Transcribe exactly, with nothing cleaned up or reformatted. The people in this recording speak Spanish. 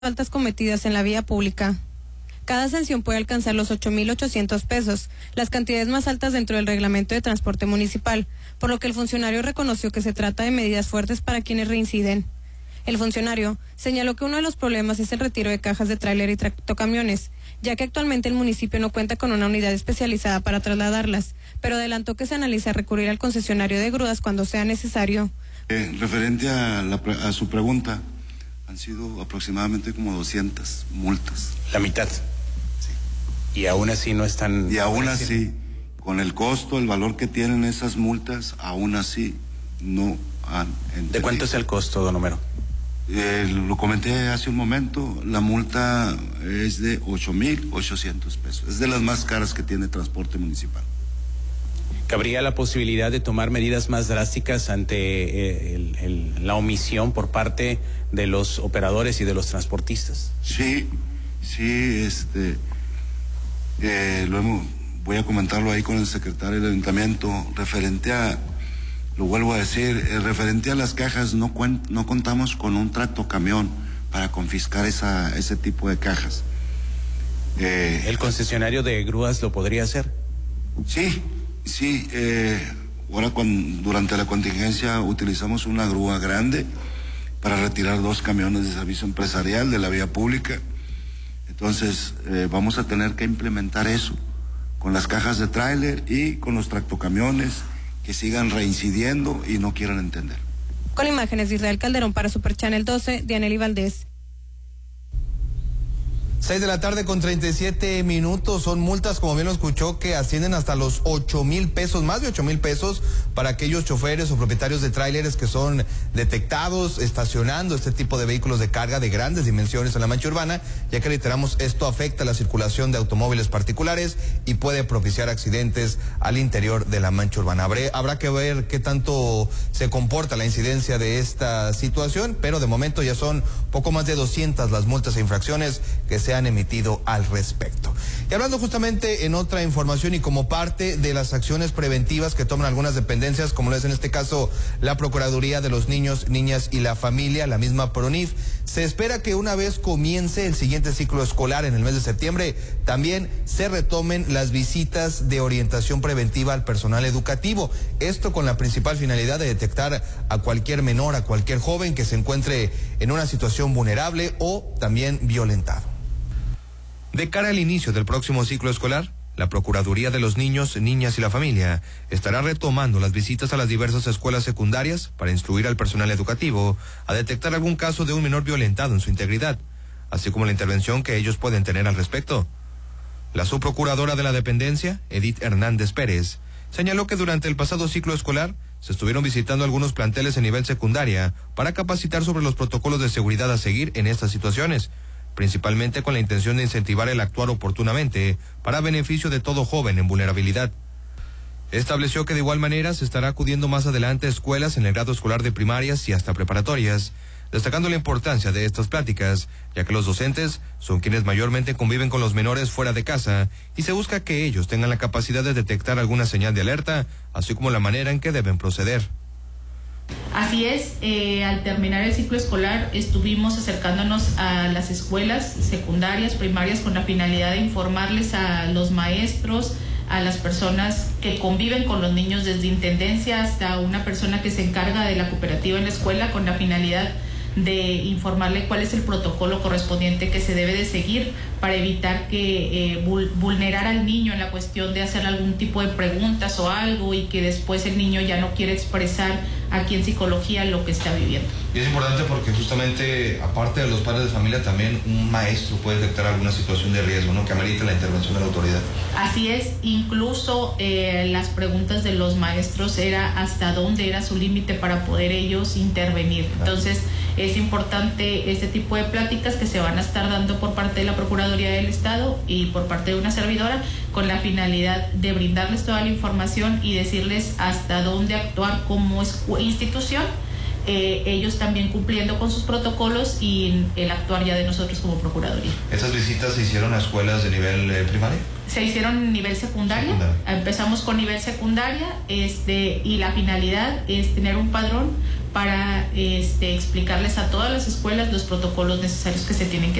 faltas cometidas en la vía pública. Cada sanción puede alcanzar los ocho mil ochocientos pesos, las cantidades más altas dentro del reglamento de transporte municipal, por lo que el funcionario reconoció que se trata de medidas fuertes para quienes reinciden. El funcionario señaló que uno de los problemas es el retiro de cajas de tráiler y tractocamiones, ya que actualmente el municipio no cuenta con una unidad especializada para trasladarlas, pero adelantó que se analiza recurrir al concesionario de grúas cuando sea necesario. Eh, referente a, la, a su pregunta, han sido aproximadamente como doscientas multas. La mitad. Sí. Y aún así no están... Y aún así, con el costo, el valor que tienen esas multas, aún así no han entendido. ¿De cuánto es el costo, don Homero? Eh, lo comenté hace un momento, la multa es de ocho mil ochocientos pesos. Es de las más caras que tiene transporte municipal. ¿Cabría la posibilidad de tomar medidas más drásticas ante eh, el, el, la omisión por parte de los operadores y de los transportistas? Sí, sí, este, eh, lo hemos, voy a comentarlo ahí con el secretario del ayuntamiento, referente a, lo vuelvo a decir, eh, referente a las cajas, no, cuen, no contamos con un tractocamión para confiscar esa, ese tipo de cajas. Eh, ¿El concesionario de grúas lo podría hacer? Sí. Sí, eh, ahora con, durante la contingencia utilizamos una grúa grande para retirar dos camiones de servicio empresarial de la vía pública. Entonces eh, vamos a tener que implementar eso con las cajas de tráiler y con los tractocamiones que sigan reincidiendo y no quieran entender. Con imágenes de Israel Calderón para Super Channel doce, Dianely Valdés. Seis de la tarde con treinta y siete minutos, son multas, como bien lo escuchó, que ascienden hasta los ocho mil pesos, más de ocho mil pesos para aquellos choferes o propietarios de tráileres que son detectados estacionando este tipo de vehículos de carga de grandes dimensiones en la mancha urbana, ya que reiteramos, esto afecta la circulación de automóviles particulares y puede propiciar accidentes al interior de la mancha urbana. Habrá, habrá que ver qué tanto se comporta la incidencia de esta situación, pero de momento ya son poco más de doscientas las multas e infracciones que se han emitido al respecto. Y hablando justamente en otra información y como parte de las acciones preventivas que toman algunas dependencias, como lo es en este caso la Procuraduría de los Niños, Niñas y la Familia, la misma PRONIF, se espera que una vez comience el siguiente ciclo escolar en el mes de septiembre, también se retomen las visitas de orientación preventiva al personal educativo. Esto con la principal finalidad de detectar a cualquier menor, a cualquier joven que se encuentre en una situación vulnerable o también violentado. De cara al inicio del próximo ciclo escolar, la Procuraduría de los Niños, Niñas y la Familia estará retomando las visitas a las diversas escuelas secundarias para instruir al personal educativo a detectar algún caso de un menor violentado en su integridad, así como la intervención que ellos pueden tener al respecto. La subprocuradora de la dependencia, Edith Hernández Pérez, señaló que durante el pasado ciclo escolar se estuvieron visitando algunos planteles en nivel secundaria para capacitar sobre los protocolos de seguridad a seguir en estas situaciones, principalmente con la intención de incentivar el actuar oportunamente para beneficio de todo joven en vulnerabilidad. Estableció que de igual manera se estará acudiendo más adelante a escuelas en el grado escolar de primarias y hasta preparatorias, destacando la importancia de estas pláticas, ya que los docentes son quienes mayormente conviven con los menores fuera de casa y se busca que ellos tengan la capacidad de detectar alguna señal de alerta, así como la manera en que deben proceder. Así es, eh, al terminar el ciclo escolar estuvimos acercándonos a las escuelas secundarias, primarias, con la finalidad de informarles a los maestros, a las personas que conviven con los niños, desde intendencia hasta una persona que se encarga de la cooperativa en la escuela, con la finalidad de informarle cuál es el protocolo correspondiente que se debe de seguir para evitar que eh, vulnerar al niño en la cuestión de hacer algún tipo de preguntas o algo y que después el niño ya no quiere expresar aquí en psicología lo que está viviendo. Y es importante porque justamente, aparte de los padres de familia, también un maestro puede detectar alguna situación de riesgo, ¿no?, que amerite la intervención de la autoridad. Así es, incluso eh, las preguntas de los maestros era hasta dónde era su límite para poder ellos intervenir. Entonces, es importante este tipo de pláticas que se van a estar dando por parte de la Procuraduría del Estado y por parte de una servidora, con la finalidad de brindarles toda la información y decirles hasta dónde actuar como institución eh, ellos también cumpliendo con sus protocolos y el actuar ya de nosotros como Procuraduría. ¿Estas visitas se hicieron a escuelas de nivel eh, primario? Se hicieron en nivel secundario, secundario. Empezamos con nivel secundaria este, y la finalidad es tener un padrón para este, explicarles a todas las escuelas los protocolos necesarios que se tienen que